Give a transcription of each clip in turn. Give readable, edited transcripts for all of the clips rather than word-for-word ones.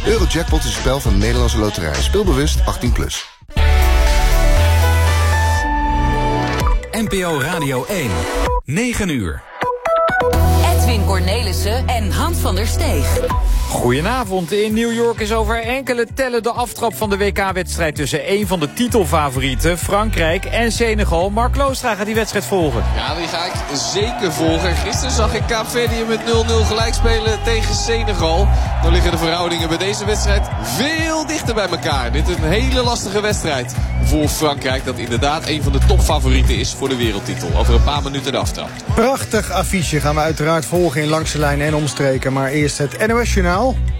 Eurojackpot is een spel van de Nederlandse Loterij. Speel bewust 18+. NPO Radio 1. 9 uur. Edwin Cornelissen en Hans van der Steeg. Goedenavond. In New York is over enkele tellen de aftrap van de WK-wedstrijd tussen één van de titelfavorieten, Frankrijk en Senegal. Mark Loostra gaat die wedstrijd volgen. Ja, die ga ik zeker volgen. Gisteren zag ik Kaapverdië met 0-0 gelijk spelen tegen Senegal. Dan liggen de verhoudingen bij deze wedstrijd veel dichter bij elkaar. Dit is een hele lastige wedstrijd voor Frankrijk, dat inderdaad een van de topfavorieten is voor de wereldtitel. Over een paar minuten de aftrap. Prachtig affiche gaan we uiteraard volgen in Langs de Lijn en omstreken. Maar eerst het NOS-journaal.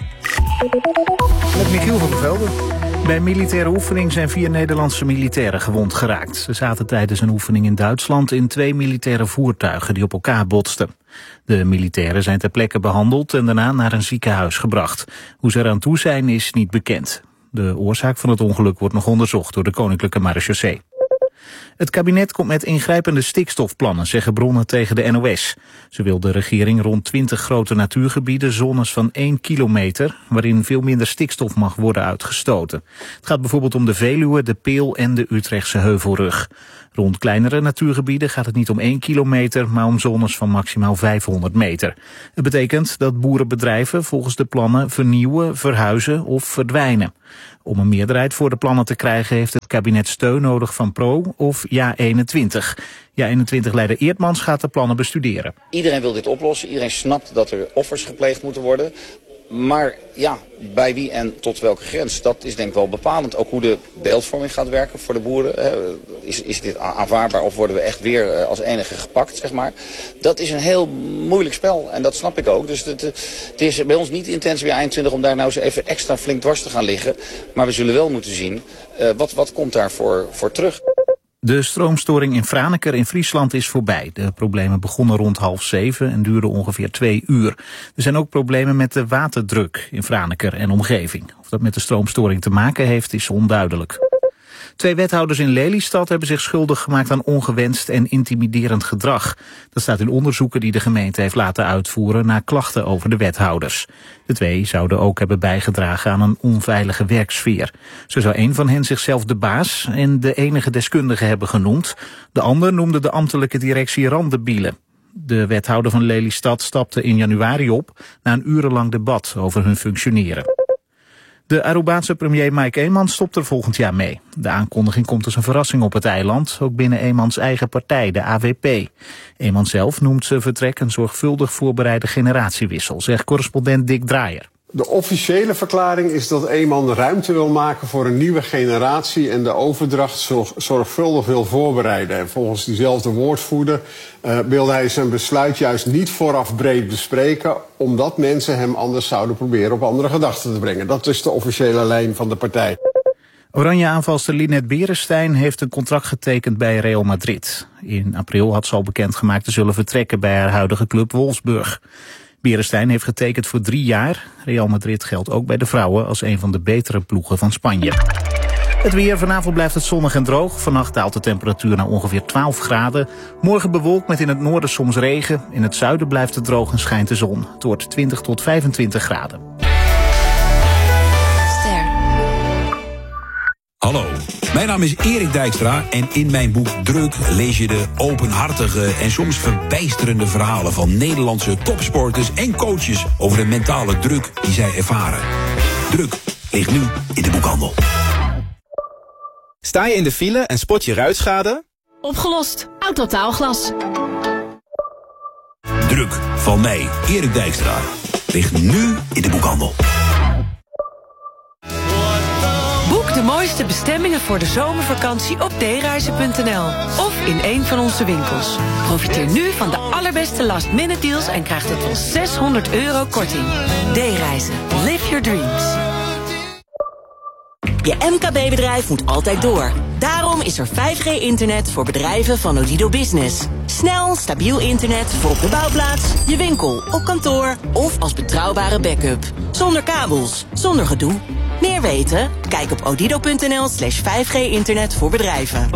Met Michiel van der Velde. Bij een militaire oefening zijn 4 Nederlandse militairen gewond geraakt. Ze zaten tijdens een oefening in Duitsland in 2 militaire voertuigen die op elkaar botsten. De militairen zijn ter plekke behandeld en daarna naar een ziekenhuis gebracht. Hoe ze eraan toe zijn is niet bekend. De oorzaak van het ongeluk wordt nog onderzocht door de Koninklijke Marechaussee. Het kabinet komt met ingrijpende stikstofplannen, zeggen bronnen tegen de NOS. Zo wil de regering rond 20 grote natuurgebieden zones van 1 kilometer... waarin veel minder stikstof mag worden uitgestoten. Het gaat bijvoorbeeld om de Veluwe, de Peel en de Utrechtse Heuvelrug. Rond kleinere natuurgebieden gaat het niet om 1 kilometer... maar om zones van maximaal 500 meter. Het betekent dat boerenbedrijven volgens de plannen vernieuwen, verhuizen of verdwijnen. Om een meerderheid voor de plannen te krijgen heeft het kabinet steun nodig van Pro of Ja21. Ja21-leider Eertmans gaat de plannen bestuderen. Iedereen wil dit oplossen. Iedereen snapt dat er offers gepleegd moeten worden. Maar ja, bij wie en tot welke grens? Dat is denk ik wel bepalend. Ook hoe de beeldvorming gaat werken voor de boeren. Is dit aanvaardbaar of worden we echt weer als enige gepakt, zeg maar. Dat is een heel moeilijk spel en dat snap ik ook. Dus het is bij ons niet de intentie bij 21 om daar nou eens even extra flink dwars te gaan liggen. Maar we zullen wel moeten zien, wat komt daarvoor voor terug? De stroomstoring in Franeker in Friesland is voorbij. De problemen begonnen rond 6:30 en duurden ongeveer 2 uur. Er zijn ook problemen met de waterdruk in Franeker en omgeving. Of dat met de stroomstoring te maken heeft, is onduidelijk. 2 wethouders in Lelystad hebben zich schuldig gemaakt aan ongewenst en intimiderend gedrag. Dat staat in onderzoeken die de gemeente heeft laten uitvoeren na klachten over de wethouders. De 2 zouden ook hebben bijgedragen aan een onveilige werksfeer. Zo zou een van hen zichzelf de baas en de enige deskundige hebben genoemd. De ander noemde de ambtelijke directie randebielen. De wethouder van Lelystad stapte in januari op na een urenlang debat over hun functioneren. De Arubaanse premier Mike Eemans stopt er volgend jaar mee. De aankondiging komt als een verrassing op het eiland, ook binnen Eemans eigen partij, de AWP. Eemans zelf noemt zijn vertrek een zorgvuldig voorbereide generatiewissel, zegt correspondent Dick Draaier. De officiële verklaring is dat Eeman ruimte wil maken voor een nieuwe generatie en de overdracht zorgvuldig wil voorbereiden. En volgens diezelfde woordvoerder wilde hij zijn besluit juist niet vooraf breed bespreken, omdat mensen hem anders zouden proberen op andere gedachten te brengen. Dat is de officiële lijn van de partij. Oranje-aanvalster Linette Beresteyn heeft een contract getekend bij Real Madrid. In april had ze al bekendgemaakt te zullen vertrekken bij haar huidige club Wolfsburg. Beresteyn heeft getekend voor 3 jaar. Real Madrid geldt ook bij de vrouwen als een van de betere ploegen van Spanje. Het weer, vanavond blijft het zonnig en droog. Vannacht daalt de temperatuur naar ongeveer 12 graden. Morgen bewolkt met in het noorden soms regen. In het zuiden blijft het droog en schijnt de zon. Het wordt 20 tot 25 graden. Hallo, mijn naam is Erik Dijkstra en in mijn boek Druk lees je de openhartige en soms verbijsterende verhalen van Nederlandse topsporters en coaches over de mentale druk die zij ervaren. Druk ligt nu in de boekhandel. Sta je in de file en spot je ruitschade? Opgelost. Autotaalglas. Druk van mij, Erik Dijkstra, ligt nu in de boekhandel. Boek de mooiste bestemmingen voor de zomervakantie op dereizen.nl of in een van onze winkels. Profiteer nu van de allerbeste last-minute deals en krijg tot wel €600 korting. D-reizen. Live your dreams. Je MKB-bedrijf moet altijd door. Daarom is er 5G-internet voor bedrijven van Odido Business. Snel, stabiel internet voor op de bouwplaats, je winkel, op kantoor of als betrouwbare backup. Zonder kabels, zonder gedoe. Meer weten? Kijk op odido.nl/5G-internet voor bedrijven.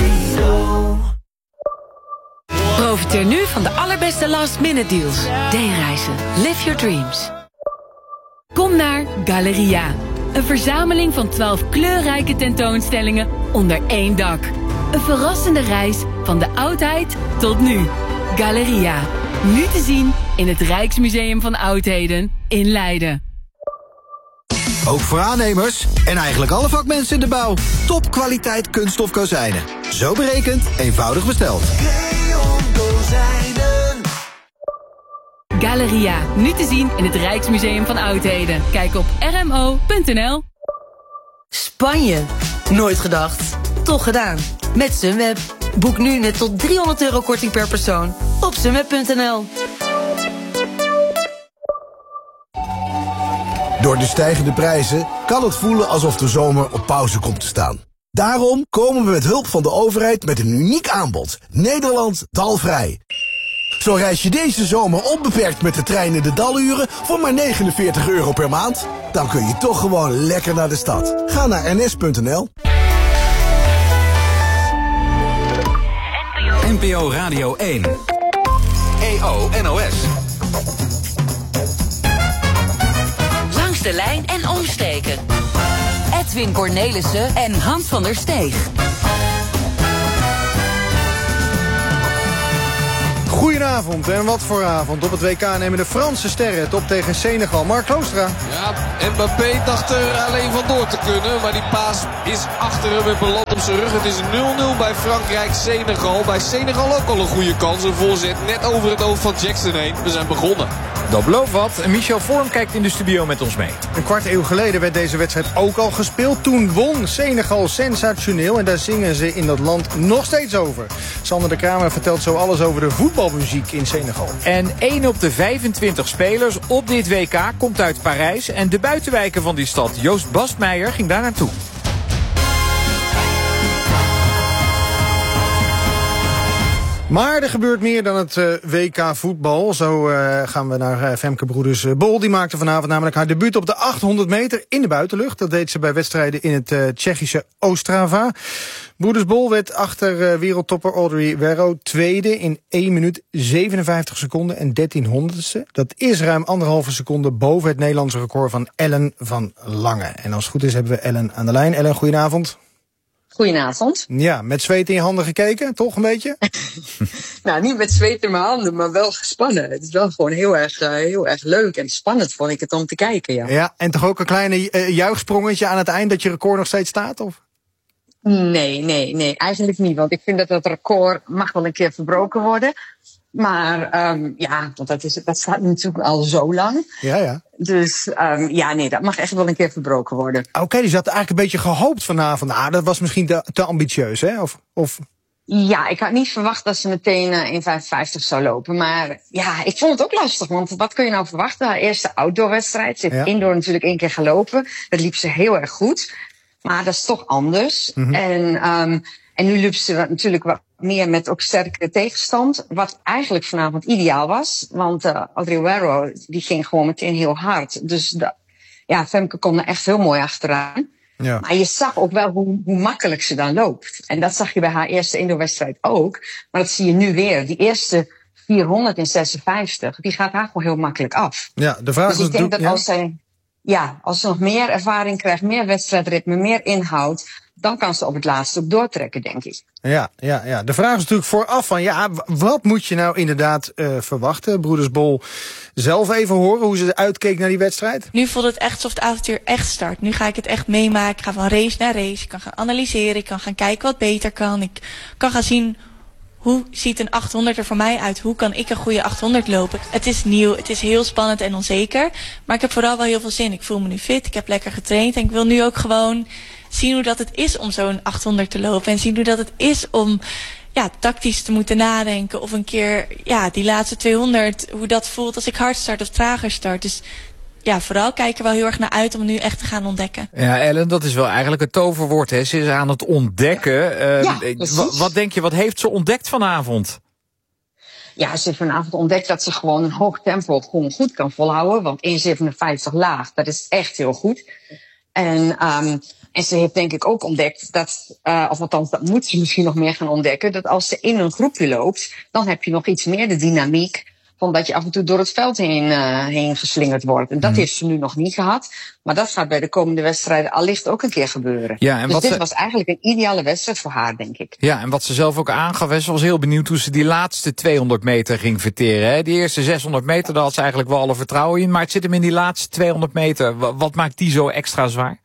Profiteer nu van de allerbeste last-minute deals. D-reizen. Live your dreams. Kom naar Galeria. Een verzameling van 12 kleurrijke tentoonstellingen onder één dak. Een verrassende reis van de oudheid tot nu. Galeria. Nu te zien in het Rijksmuseum van Oudheden in Leiden. Ook voor aannemers en eigenlijk alle vakmensen in de bouw. Topkwaliteit kunststof kozijnen. Zo berekend, eenvoudig besteld. Galeria. Nu te zien in het Rijksmuseum van Oudheden. Kijk op rmo.nl. Spanje. Nooit gedacht. Toch gedaan. Met Sunweb. Boek nu net tot €300 korting per persoon op sunweb.nl. Door de stijgende prijzen kan het voelen alsof de zomer op pauze komt te staan. Daarom komen we met hulp van de overheid met een uniek aanbod. Nederland dalvrij. Zo reis je deze zomer onbeperkt met de trein in de daluren voor maar €49 per maand. Dan kun je toch gewoon lekker naar de stad. Ga naar ns.nl. NPO Radio 1. EO NOS. Langs de lijn en omstreken. Edwin Cornelissen en Hans van der Steeg. Goedenavond en wat voor avond. Op het WK nemen de Franse sterren het op tegen Senegal. Mark Kloostra. Ja, Mbappé dacht er alleen vandoor te kunnen. Maar die paas is achter hem en belandt op zijn rug. Het is 0-0 bij Frankrijk-Senegal. Bij Senegal ook al een goede kans. Een voorzet net over het hoofd van Jackson heen. We zijn begonnen. Dat belooft wat. Michel Vorm kijkt in de studio met ons mee. Een kwart eeuw geleden werd deze wedstrijd ook al gespeeld. Toen won Senegal sensationeel. En daar zingen ze in dat land nog steeds over. Sander de Kramer vertelt zo alles over de voetbalmuziek in Senegal. En 1 op de 25 spelers op dit WK komt uit Parijs. En de buitenwijken van die stad, Joost Bastmeijer, ging daar naartoe. Maar er gebeurt meer dan het WK voetbal. Zo gaan we naar Femke Broeders-Bol. Die maakte vanavond namelijk haar debuut op de 800 meter in de buitenlucht. Dat deed ze bij wedstrijden in het Tsjechische Ostrava. Broeders-Bol werd achter wereldtopper Audrey Werro tweede in 1 minuut 57 seconden en 1300ste. Dat is ruim 1,5 seconde boven het Nederlandse record van Ellen van Lange. En als het goed is hebben we Ellen aan de lijn. Ellen, goedenavond. Goedenavond. Ja, met zweet in je handen gekeken, toch een beetje? Nou, niet met zweet in mijn handen, maar wel gespannen. Het is wel gewoon heel erg leuk en spannend vond ik het om te kijken, ja. Ja, en toch ook een kleine juichsprongetje aan het eind dat je record nog steeds staat, of? Nee, eigenlijk niet. Want ik vind dat het record mag wel een keer verbroken worden. Maar want dat staat natuurlijk al zo lang. Ja. Dus dat mag echt wel een keer verbroken worden. Oké, dus je had eigenlijk een beetje gehoopt vanavond. Dat was misschien te ambitieus, hè? Of... Ja, ik had niet verwacht dat ze meteen 1,55 zou lopen. Maar ja, ik vond het ook lastig. Want wat kun je nou verwachten? Haar eerste outdoorwedstrijd. Ze heeft indoor natuurlijk 1 keer gelopen. Dat liep ze heel erg goed. Maar dat is toch anders. Mm-hmm. En nu liep ze natuurlijk wat meer met ook sterkere tegenstand. Wat eigenlijk vanavond ideaal was. Want Audrey Werro, die ging gewoon meteen heel hard. Dus Femke kon er echt heel mooi achteraan. Ja. Maar je zag ook wel hoe makkelijk ze dan loopt. En dat zag je bij haar eerste indoorwedstrijd ook. Maar dat zie je nu weer. Die eerste 456, die gaat haar gewoon heel makkelijk af. Ja, de vraag dus ik denk dat als ze nog meer ervaring krijgt, meer wedstrijdritme, meer inhoud, dan kan ze op het laatst ook doortrekken, denk ik. Ja. De vraag is natuurlijk vooraf van, wat moet je nou inderdaad verwachten? Broeders-Bol zelf even horen hoe ze uitkeek naar die wedstrijd. Nu voelt het echt alsof het avontuur echt start. Nu ga ik het echt meemaken. Ik ga van race naar race. Ik kan gaan analyseren. Ik kan gaan kijken wat beter kan. Ik kan gaan zien, hoe ziet een 800 er voor mij uit? Hoe kan ik een goede 800 lopen? Het is nieuw, het is heel spannend en onzeker. Maar ik heb vooral wel heel veel zin. Ik voel me nu fit, ik heb lekker getraind. En ik wil nu ook gewoon zien hoe dat het is om zo'n 800 te lopen. En zien hoe dat het is om tactisch te moeten nadenken. Of een keer die laatste 200, hoe dat voelt als ik hard start of trager start. Dus vooral kijk er wel heel erg naar uit om nu echt te gaan ontdekken. Ja, Ellen, dat is wel eigenlijk het toverwoord, hè? Ze is aan het ontdekken. Wat denk je, wat heeft ze ontdekt vanavond? Ja, ze heeft vanavond ontdekt dat ze gewoon een hoog tempo gewoon goed kan volhouden. Want 1,57 laag, dat is echt heel goed. En ze heeft denk ik ook ontdekt dat, of althans dat moet ze misschien nog meer gaan ontdekken, dat als ze in een groepje loopt, dan heb je nog iets meer de dynamiek. van dat je af en toe door het veld heen geslingerd wordt. En dat heeft ze nu nog niet gehad. Maar dat gaat bij de komende wedstrijden allicht ook een keer gebeuren. Ja, en dus dit was eigenlijk een ideale wedstrijd voor haar, denk ik. Ja, en wat ze zelf ook aangaf, ze was heel benieuwd hoe ze die laatste 200 meter ging verteren. Hè. Die eerste 600 meter, daar had ze eigenlijk wel alle vertrouwen in. Maar het zit hem in die laatste 200 meter. Wat maakt die zo extra zwaar?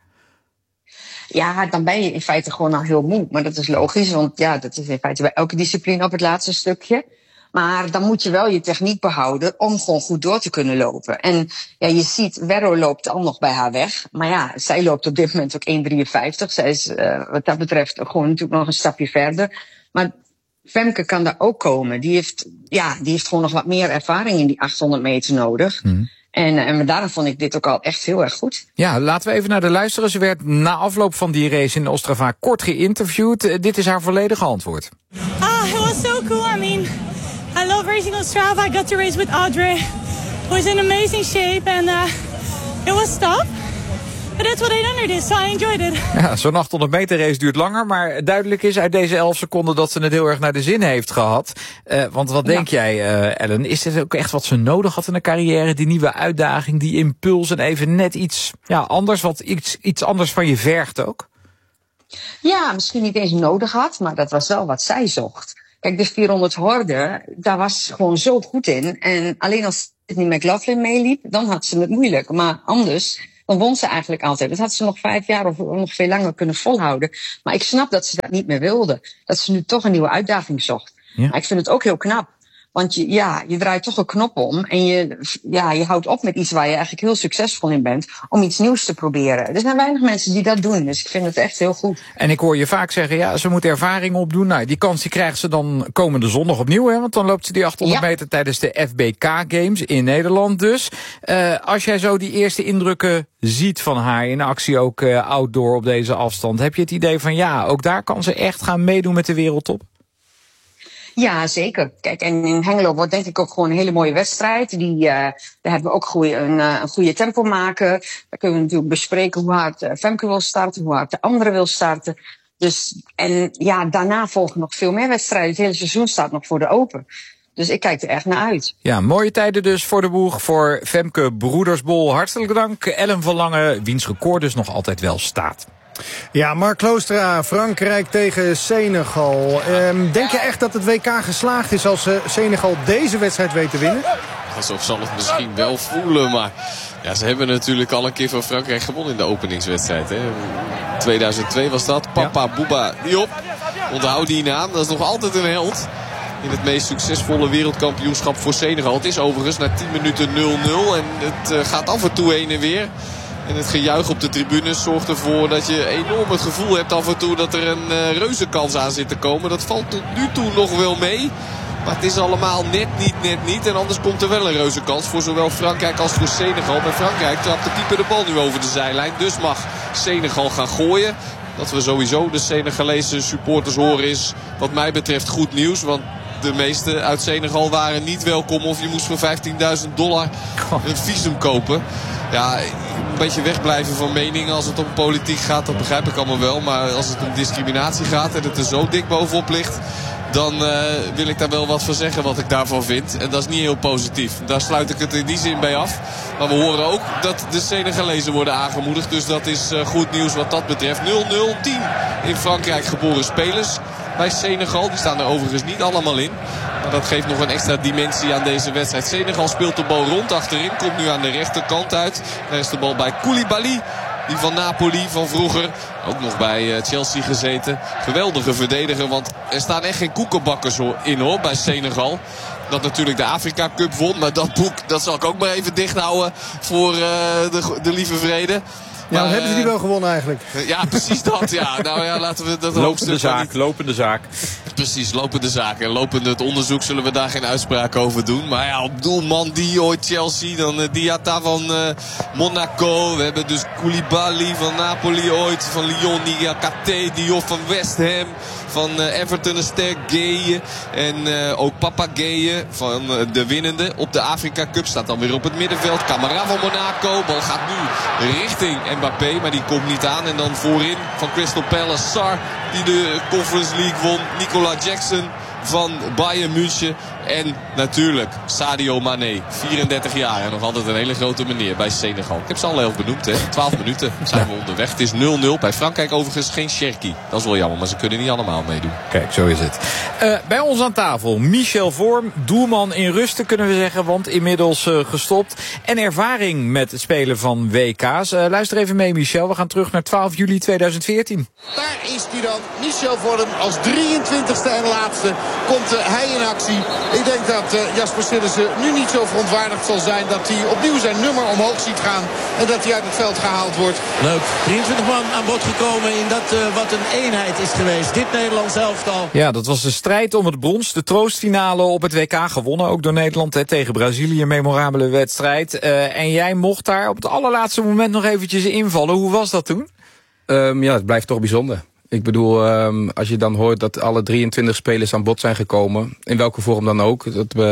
Ja, dan ben je in feite gewoon al heel moe. Maar dat is logisch, want ja, dat is in feite bij elke discipline op het laatste stukje. Maar dan moet je wel je techniek behouden om gewoon goed door te kunnen lopen. En ja, je ziet, Werro loopt al nog bij haar weg. Maar ja, zij loopt op dit moment ook 1,53. Zij is wat dat betreft gewoon natuurlijk nog een stapje verder. Maar Femke kan daar ook komen. Die heeft gewoon nog wat meer ervaring in die 800 meter nodig. En daarom vond ik dit ook al echt heel erg goed. Ja, laten we even naar de luisteren. Ze werd na afloop van die race in Ostrava kort geïnterviewd. Dit is haar volledige antwoord. It was so cool. I mean, I love racing Ostrava. I got to race with Audrey. It was in amazing shape and it was tough. But that's what 800 is, so I enjoyed it. Ja, zo'n 800 meter race duurt langer, maar duidelijk is uit deze 11 seconden dat ze het heel erg naar de zin heeft gehad. Want wat denk jij, Ellen? Is dit ook echt wat ze nodig had in de carrière? Die nieuwe uitdaging, die impuls en even net iets anders, wat iets anders van je vergt ook? Ja, misschien niet eens nodig had, maar dat was wel wat zij zocht. Kijk, de 400 horde, daar was ze gewoon zo goed in. En alleen als Sydney McLaughlin meeliep, dan had ze het moeilijk. Maar anders, dan won ze eigenlijk altijd. Dat had ze nog 5 jaar of nog veel langer kunnen volhouden. Maar ik snap dat ze dat niet meer wilde. Dat ze nu toch een nieuwe uitdaging zocht. Ja. Maar ik vind het ook heel knap. Want je draait toch een knop om. En je houdt op met iets waar je eigenlijk heel succesvol in bent. Om iets nieuws te proberen. Er zijn weinig mensen die dat doen. Dus ik vind het echt heel goed. En ik hoor je vaak zeggen, ze moet ervaring opdoen. Nou, die kans die krijgt ze dan komende zondag opnieuw. Hè? Want dan loopt ze die 800 meter tijdens de FBK Games in Nederland dus. Als jij zo die eerste indrukken ziet van haar in actie, ook outdoor op deze afstand. Heb je het idee van ook daar kan ze echt gaan meedoen met de wereldtop? Ja, zeker. Kijk, en in Hengelo wordt denk ik ook gewoon een hele mooie wedstrijd. Daar hebben we ook een goede tempo maken. Daar kunnen we natuurlijk bespreken hoe hard Femke wil starten, hoe hard de andere wil starten. Dus, en daarna volgen nog veel meer wedstrijden. Het hele seizoen staat nog voor de Open. Dus ik kijk er echt naar uit. Ja, mooie tijden dus voor de boeg, voor Femke Broedersbol. Hartelijk dank, Ellen van Lange, wiens record dus nog altijd wel staat. Ja, Mark Kloostra, Frankrijk tegen Senegal. Denk je echt dat het WK geslaagd is als Senegal deze wedstrijd weet te winnen? Zo zal het misschien wel voelen, maar ze hebben natuurlijk al een keer van Frankrijk gewonnen in de openingswedstrijd. Hè. 2002 was dat. Papa Bouba Diop. Onthoud die naam, dat is nog altijd een held. In het meest succesvolle wereldkampioenschap voor Senegal. Het is overigens na 10 minuten 0-0 en het gaat af en toe heen en weer. En het gejuich op de tribunes zorgt ervoor dat je enorm het gevoel hebt af en toe dat er een reuzenkans aan zit te komen. Dat valt tot nu toe nog wel mee. Maar het is allemaal net niet. En anders komt er wel een reuzenkans voor zowel Frankrijk als voor Senegal. Bij Frankrijk trapt de keeper de bal nu over de zijlijn. Dus mag Senegal gaan gooien. Dat we sowieso de Senegalese supporters horen is wat mij betreft goed nieuws. Want de meeste uit Senegal waren niet welkom of je moest voor $15.000 een visum kopen. Ja, een beetje wegblijven van meningen als het om politiek gaat, dat begrijp ik allemaal wel. Maar als het om discriminatie gaat en het er zo dik bovenop ligt, dan wil ik daar wel wat van zeggen wat ik daarvan vind. En dat is niet heel positief. Daar sluit ik het in die zin bij af. Maar we horen ook dat de Senegalezen worden aangemoedigd. Dus dat is goed nieuws wat dat betreft. 0-0, 10 in Frankrijk geboren spelers bij Senegal. Die staan er overigens niet allemaal in. Maar dat geeft nog een extra dimensie aan deze wedstrijd. Senegal speelt de bal rond achterin. Komt nu aan de rechterkant uit. Daar is de bal bij Koulibaly. Die van Napoli van vroeger. Ook nog bij Chelsea gezeten. Geweldige verdediger. Want er staan echt geen koekenbakkers in hoor bij Senegal. Dat natuurlijk de Afrika Cup won. Maar dat boek dat zal ik ook maar even dicht houden voor de lieve vrede. Ja, dan hebben ze die wel gewonnen eigenlijk. Ja, precies dat. Ja. Nou ja, laten we dat lopende zaak. Precies, lopende zaak. En lopende het onderzoek zullen we daar geen uitspraak over doen. Maar ja, op doelman die ooit Chelsea, dan Diatta van Monaco. We hebben dus Koulibaly van Napoli ooit, van Lyon, Niakate, Diop van West Ham. Van Everton een sterk Gueye. En ook Papa Gueye van de winnende op de Afrika Cup. Staat dan weer op het middenveld. Camara van Monaco. Bal gaat nu richting Mbappé. Maar die komt niet aan. En dan voorin van Crystal Palace Sarr. Die de Conference League won. Nicola Jackson van Bayern München. En natuurlijk Sadio Mané, 34 jaar en nog altijd een hele grote meneer bij Senegal. Ik heb ze al even benoemd, hè. 12 minuten zijn we onderweg. Het is 0-0. Bij Frankrijk overigens geen Cherki. Dat is wel jammer, maar ze kunnen niet allemaal meedoen. Kijk, zo is het. Bij ons aan tafel Michel Vorm, doelman in rusten kunnen we zeggen, want inmiddels gestopt. En ervaring met het spelen van WK's. Luister even mee, Michel. We gaan terug naar 12 juli 2014. Daar is hij dan. Michel Vorm als 23ste en laatste komt hij in actie. Ik denk dat Jasper Sillissen nu niet zo verontwaardigd zal zijn dat hij opnieuw zijn nummer omhoog ziet gaan. En dat hij uit het veld gehaald wordt. Leuk. 23 man aan bod gekomen in dat wat een eenheid is geweest. Dit Nederlands elftal. Ja, dat was de strijd om het brons. De troostfinale op het WK gewonnen. Ook door Nederland tegen Brazilië. Een memorabele wedstrijd. En jij mocht daar op het allerlaatste moment nog eventjes invallen. Hoe was dat toen? Ja, het blijft toch bijzonder. Ik bedoel, als je dan hoort dat alle 23 spelers aan bod zijn gekomen, in welke vorm dan ook,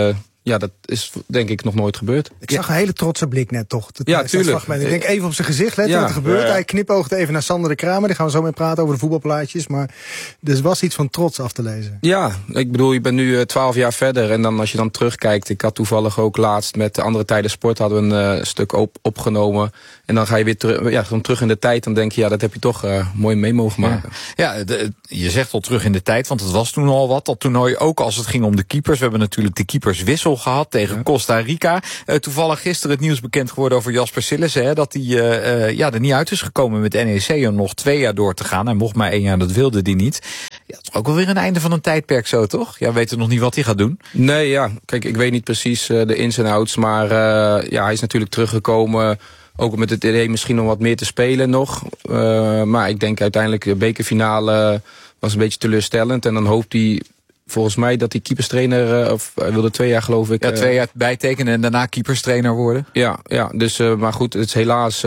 dat is denk ik nog nooit gebeurd. Ik zag een hele trotse blik net toch. Ja, tuurlijk. Ik denk even op zijn gezicht letten wat er gebeurt. Hij knipoogde even naar Sander de Kramer. Daar gaan we zo mee praten over de voetbalplaatjes. Maar er was iets van trots af te lezen. Ja, ik bedoel, je bent nu 12 jaar verder. En dan als je dan terugkijkt. Ik had toevallig ook laatst met de Andere Tijden Sport hadden we een stuk opgenomen. En dan ga je weer terug in de tijd. Dan denk je, dat heb je toch mooi mee mogen maken. Ja, je zegt al terug in de tijd, want het was toen al wat. Dat toernooi ook als het ging om de keepers. We hebben natuurlijk de keeperswissel gehad tegen Costa Rica. Toevallig gisteren het nieuws bekend geworden over Jasper Sillissen. Dat hij er niet uit is gekomen met NEC om nog 2 jaar door te gaan. Hij mocht maar 1 jaar, dat wilde hij niet. Ja, dat is ook wel weer een einde van een tijdperk zo, toch? Ja, we weten nog niet wat hij gaat doen. Nee, ja. Kijk, ik weet niet precies de ins en outs. Maar hij is natuurlijk teruggekomen. Ook met het idee misschien om wat meer te spelen nog. Maar ik denk uiteindelijk de bekerfinale was een beetje teleurstellend. En dan hoopt hij volgens mij dat hij keeperstrainer, of hij wilde 2 jaar geloof ik. Ja, 2 jaar bijtekenen en daarna keeperstrainer worden. Ja, dus maar goed, het is helaas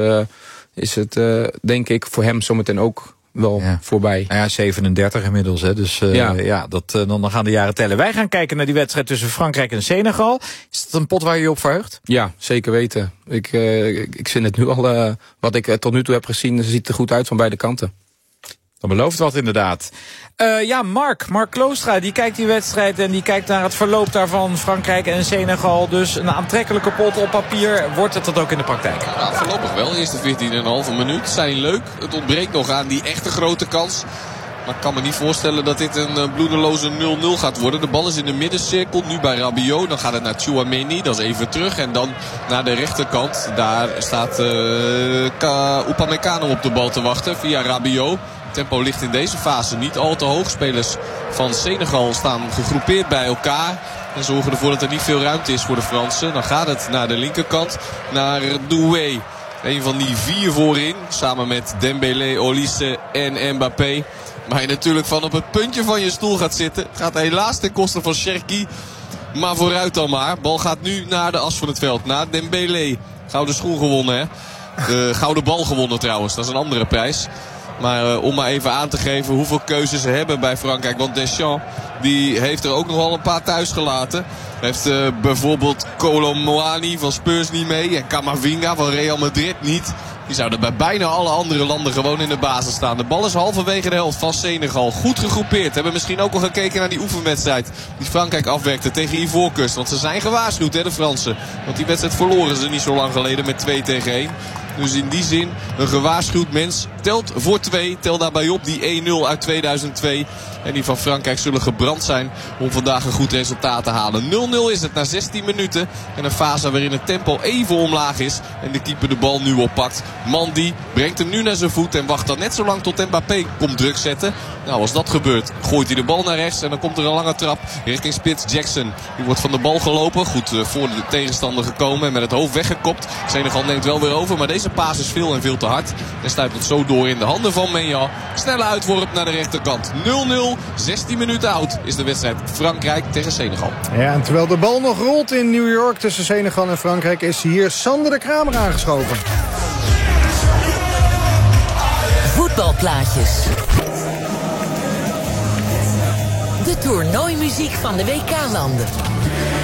is het denk ik voor hem zometeen ook wel voorbij. Nou ja, 37 inmiddels, hè. Dus dan gaan de jaren tellen. Wij gaan kijken naar die wedstrijd tussen Frankrijk en Senegal. Is dat een pot waar je je op verheugt? Ja, zeker weten. Ik vind het nu al, wat ik tot nu toe heb gezien, ziet er goed uit van beide kanten. Dat belooft wat inderdaad. Mark Kloostra, die kijkt die wedstrijd en die kijkt naar het verloop daarvan. Frankrijk en Senegal. Dus een aantrekkelijke pot op papier. Wordt het dat ook in de praktijk? Ja, voorlopig wel. Eerste 14,5 minuut zijn leuk. Het ontbreekt nog aan die echte grote kans. Maar ik kan me niet voorstellen dat dit een bloedeloze 0-0 gaat worden. De bal is in de middencirkel. Nu bij Rabiot. Dan gaat het naar Tchouaméni. Dat is even terug. En dan naar de rechterkant. Daar staat Upamecano op de bal te wachten via Rabiot. Tempo ligt in deze fase niet al te hoog. Spelers van Senegal staan gegroepeerd bij elkaar. En zorgen ervoor dat er niet veel ruimte is voor de Fransen. Dan gaat het naar de linkerkant. Naar Doué. Een van die 4 voorin. Samen met Dembélé, Olise en Mbappé. Maar je natuurlijk van op het puntje van je stoel gaat zitten. Gaat helaas ten koste van Cherki. Maar vooruit dan maar. Bal gaat nu naar de as van het veld. Naar Dembélé. Gouden schoen gewonnen, hè. De gouden bal gewonnen trouwens. Dat is een andere prijs. Maar om maar even aan te geven hoeveel keuzes ze hebben bij Frankrijk. Want Deschamps die heeft er ook nog wel een paar thuis gelaten. Heeft bijvoorbeeld Kolo Muani van Spurs niet mee. En Camavinga van Real Madrid niet. Die zouden bij bijna alle andere landen gewoon in de basis staan. De bal is halverwege de helft van Senegal. Goed gegroepeerd. Hebben misschien ook al gekeken naar die oefenwedstrijd die Frankrijk afwerkte tegen Ivoorkust. Want ze zijn gewaarschuwd, hè, de Fransen. Want die wedstrijd verloren ze niet zo lang geleden met 2-1. Dus in die zin, een gewaarschuwd mens telt voor 2. Tel daarbij op die 1-0 uit 2002. En die van Frankrijk zullen gebrand zijn om vandaag een goed resultaat te halen. 0-0 is het na 16 minuten. En een fase waarin het tempo even omlaag is. En de keeper de bal nu oppakt. Mandy brengt hem nu naar zijn voet. En wacht dan net zo lang tot Mbappé komt druk zetten. Nou, als dat gebeurt, gooit hij de bal naar rechts. En dan komt er een lange trap richting spits Jackson. Die wordt van de bal gelopen. Goed voor de tegenstander gekomen. En met het hoofd weggekopt. Senegal neemt wel weer over. Maar deze paas is veel en veel te hard. En stuit het zo door in de handen van Meillan. Snelle uitworp naar de rechterkant. 0-0. 16 minuten oud is de wedstrijd Frankrijk tegen Senegal. Ja, en terwijl de bal nog rolt in New York tussen Senegal en Frankrijk, is hier Sander de Kramer aangeschoven. Voetbalplaatjes. De toernooimuziek van de WK-landen.